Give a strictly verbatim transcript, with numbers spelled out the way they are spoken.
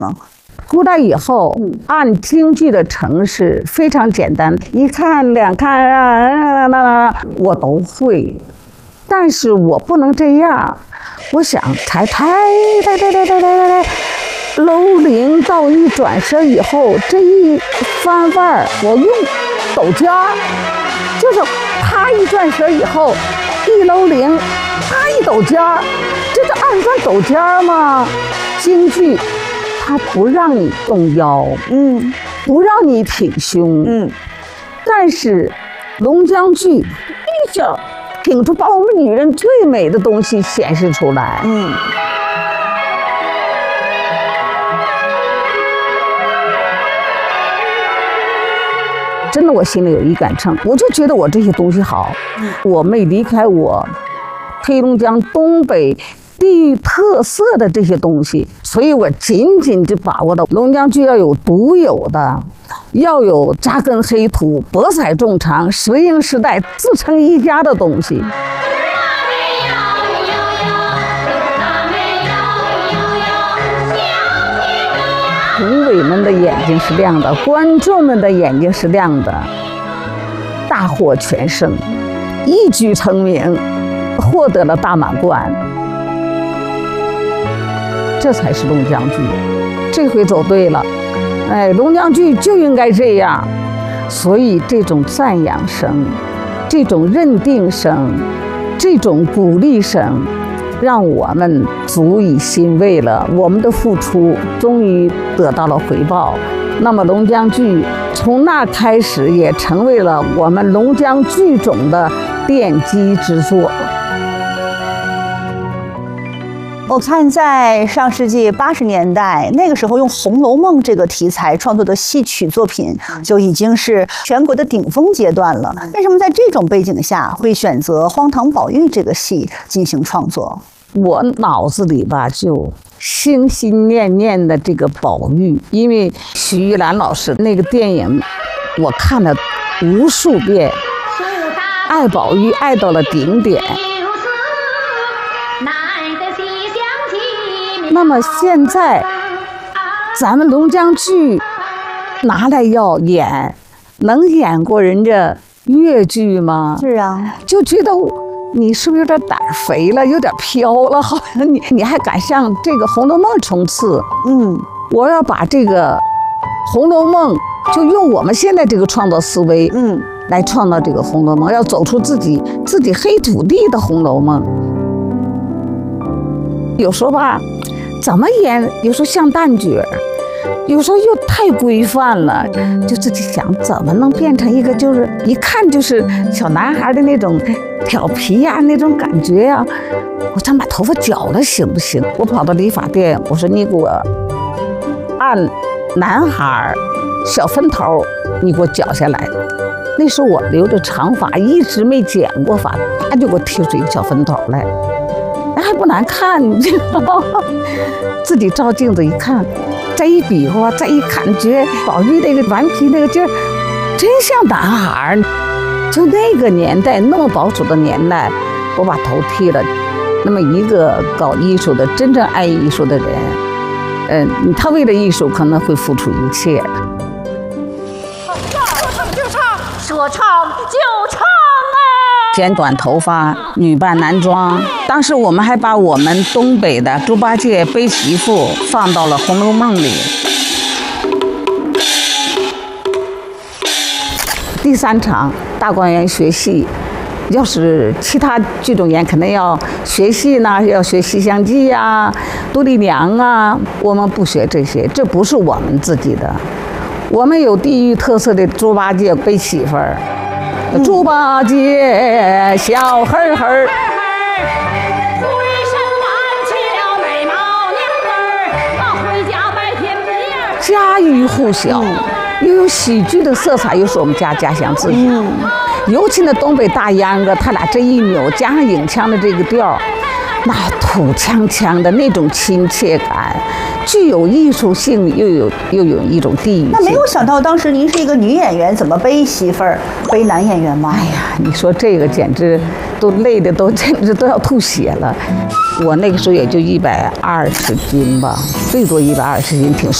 呢？ 出来以后，按京剧的程式非常简单，一看两看啊，我都会。但是我不能这样，我想抬抬抬抬抬抬抬抬，楼铃到一转身以后，这一翻腕儿，我用抖尖儿，就是啪一转身以后，一楼铃，啪一抖尖儿，这是按算抖尖儿吗？京剧。他不让你动腰， 嗯， 不让你挺胸， 嗯， 但是龙江剧一下挺出把我们女人最美的东西显示出来， 嗯。 真的，我心里有一杆秤，我就觉得我这些东西好，嗯、我没离开我黑龙江东北。地域特色的这些东西，所以我紧紧地把握了龙江剧要有独有的，要有扎根黑土、博采众长、水影时代自成一家的东西。评委们的眼睛是亮的，观众们的眼睛是亮的，大获全胜，一举成名，获得了大满贯。这才是龙江剧，这回走对了，哎，龙江剧就应该这样，所以这种赞扬声，这种认定声，这种鼓励声，让我们足以欣慰了，我们的付出终于得到了回报。那么龙江剧从那开始也成为了我们龙江剧种的奠基之作。 我看在上世纪八十年代，那个时候用《红楼梦》这个题材创作的戏曲作品就已经是全国的顶峰阶段了。为什么在这种背景下会选择《荒唐宝玉》这个戏进行创作？ 我脑子里吧就心心念念的这个宝玉，因为许玉兰老师那个电影，我看了无数遍，爱宝玉爱到了顶点。那么现在，咱们龙江剧拿来要演，能演过人家越剧吗？ 是啊， 就觉得你是不是有点胆肥了，有点飘了？好像你你还敢向这个《红楼梦》冲刺？ 嗯， 我要把这个《红楼梦》就用我们现在这个创作思维， 嗯， 来创造这个《红楼梦》，要走出自己自己黑土地的《红楼梦》。有时候吧。怎么演？有时候像旦角，有时候又太规范了，就自己想怎么能变成一个就是一看就是小男孩的那种调皮呀、啊、那种感觉呀、啊。我想把头发绞了行不行？我跑到理发店，我说你给我按男孩小分头，你给我绞下来。那时候我留着长发，一直没剪过发，他就给我剃出一个小分头来。还不难看，你知道吗？自己照镜子一看，再一比划，再一感觉宝玉那个顽皮那个劲儿，真像男孩儿。就那个年代那么保守的年代，我把头剃了。那么一个搞艺术的、真正爱艺术的人，嗯，他为了艺术可能会付出一切。 说唱就唱，说唱就唱。 剪短头发，女扮男装。当时我们还把我们东北的猪八戒背媳妇放到了《红楼梦》里。第三场大观园学戏，要是其他剧种演，可能要学戏呢，要学《西厢记》呀、杜丽娘啊。我们不学这些，这不是我们自己的。我们有地域特色的猪八戒背媳妇儿。猪八戒小嘿嘿， 回身挽起了美貌娘儿，回家拜天地儿。 家喻户晓，又有喜剧的色彩，又是我们家家乡自己。尤其那东北大秧歌，他俩这一扭，加上影腔的这个调， 那土腔腔的那种亲切感，具有艺术性，又有又有一种地域性。 那没有想到当时您是一个女演员，怎么背媳妇儿，背男演员吗？ 哎呀，你说这个简直都累的都简直都要吐血了。我那个时候也就一百二十斤吧，最多一百二十斤，挺